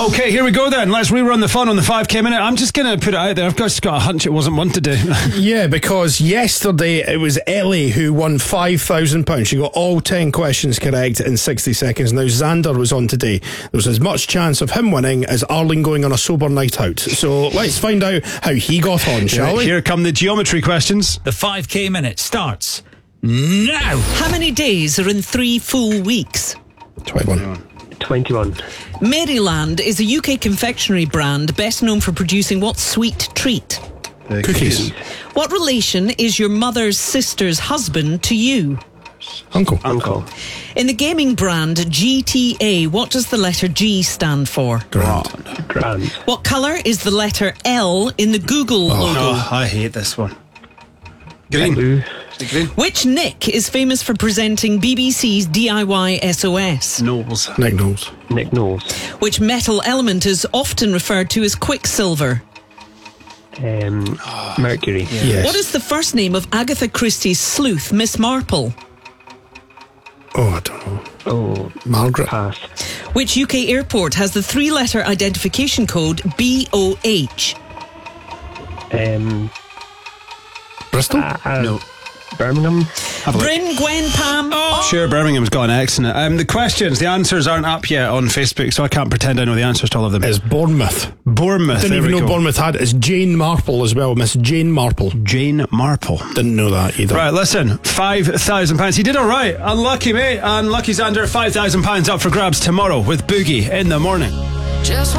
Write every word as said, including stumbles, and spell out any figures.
Okay, here we go then. Let's rerun the fun on the five K minute. I'm just going to put it out there. I've just got a hunch it wasn't one to do. Yeah, because yesterday it was Ellie who won five thousand pounds. She got all ten questions correct in sixty seconds. Now Xander was on today. There was as much chance of him winning as Arling going on a sober night out. So let's find out how he got on, shall Right, we? here come the geometry questions. The five K minute starts now. How many days are in three full weeks? twenty-one. twenty-one. Maryland is a U K confectionery brand best known for producing what sweet treat? The Cookies. What relation is your mother's sister's husband to you? Uncle. Uncle. In the gaming brand G T A, what does the letter G stand for? Grand. Grand. What colour is the letter L in the Google logo? Oh, I hate this one. Green. Blue. Green. Which Nick is famous for presenting B B C's D I Y S O S? Knowles. Nick Knowles. Nick Knowles. Which metal element is often referred to as quicksilver? Um, Mercury. Yes. What is the first name of Agatha Christie's sleuth, Miss Marple? Oh, I don't know. Oh, Margaret. pass. Which U K airport has the three-letter identification code B O H? Um, Bristol? uh, No. Birmingham. Have a look. Bryn, Gwen, Pam. Oh. Sure, Birmingham's got an X in it. Um, the questions, the answers aren't up yet on Facebook, so I can't pretend I know the answers to all of them. It's Bournemouth. Bournemouth. Didn't there even we know go. Bournemouth had it. It's Jane Marple as well. Miss Jane Marple. Jane Marple. Didn't know that either. Right, listen, five thousand pounds. He did all right. Unlucky, mate. Unlucky Xander, five thousand pounds up for grabs tomorrow with Boogie in the morning. Just